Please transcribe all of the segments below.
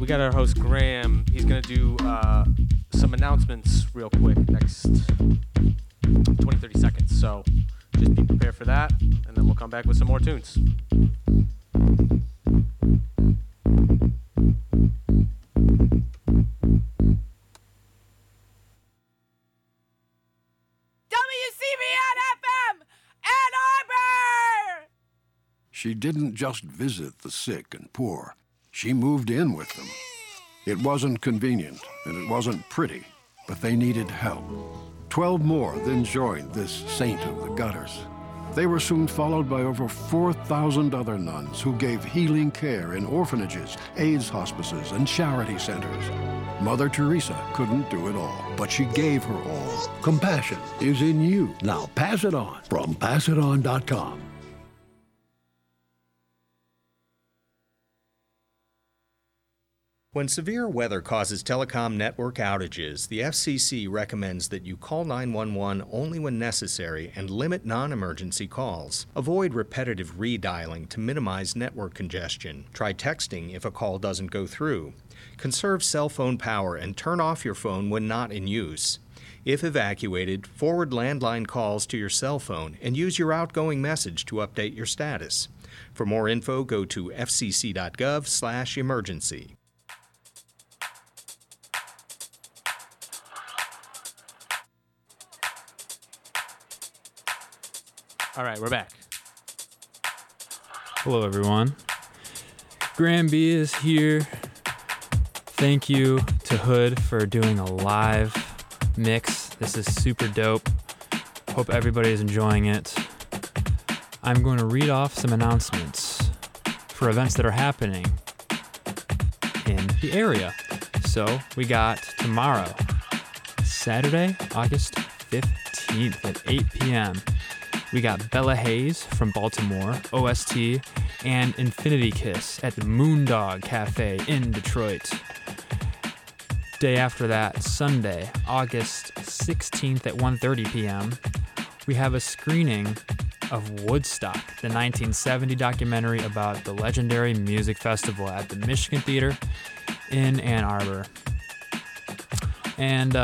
got our host Graham. He's gonna do some announcements real quick next 20-30 seconds. So just be prepared for that, and then we'll come back with some more tunes. She didn't just visit the sick and poor. She moved in with them. It wasn't convenient, and it wasn't pretty, but they needed help. 12 more then joined this saint of the gutters. They were soon followed by over 4,000 other nuns who gave healing care in orphanages, AIDS hospices, and charity centers. Mother Teresa couldn't do it all, but she gave her all. Compassion is in you. Now pass it on from passiton.com. When severe weather causes telecom network outages, the FCC recommends that you call 911 only when necessary and limit non-emergency calls. Avoid repetitive redialing to minimize network congestion. Try texting if a call doesn't go through. Conserve cell phone power and turn off your phone when not in use. If evacuated, forward landline calls to your cell phone and use your outgoing message to update your status. For more info, go to fcc.gov/emergency. All right, we're back. Hello, everyone. Graham B is here. Thank you to Hood for doing a live mix. This is super dope. Hope everybody is enjoying it. I'm going to read off some announcements for events that are happening in the area. So we got tomorrow, Saturday, August 15th at 8 p.m. We got Bella Hayes from Baltimore, OST, and Infinity Kiss at the Moondog Cafe in Detroit. Day after that, Sunday, August 16th at 1:30 p.m., we have a screening of Woodstock, the 1970 documentary about the legendary music festival at the Michigan Theater in Ann Arbor. And,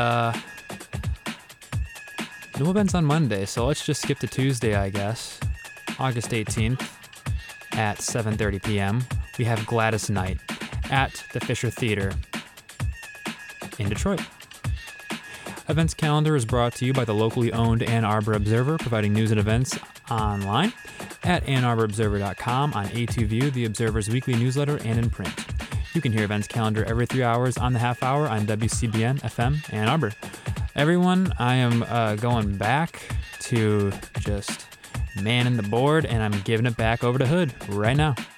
no events on Monday, so let's just skip to Tuesday, I guess. August 18th at 7:30 p.m., we have Gladys Night at the Fisher Theater in Detroit. Events calendar is brought to you by the locally owned Ann Arbor Observer, providing news and events online at AnnArborObserver.com, on A2View, the Observer's weekly newsletter, and in print. You can hear events calendar every 3 hours on the half hour on WCBN FM Ann Arbor. Everyone, I am going back to just manning the board, and I'm giving it back over to Hood right now.